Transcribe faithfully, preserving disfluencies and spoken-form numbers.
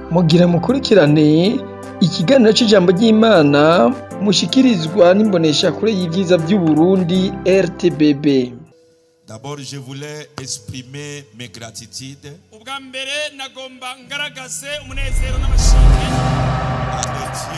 mugira mukurikirane ikiganiro c'ijambo ry'Imana mushikirizwa n'imbonesha kure y'ivyiza by'u Burundi R T B B. D'abord, je voulais exprimer mes gratitudes ubwa mbere nagomba ngaragaze umunezero n'amashimwe